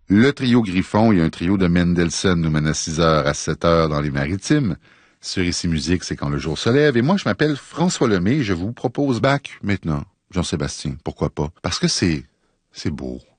Le trio Griffon, il y a un trio de Mendelssohn nous mène à 6h à 7h dans les Maritimes. Sur Ici Musique, c'est quand le jour se lève. Et moi, je m'appelle François Lemay et je vous propose Bach maintenant. Jean-Sébastien, pourquoi pas? Parce que c'est beau.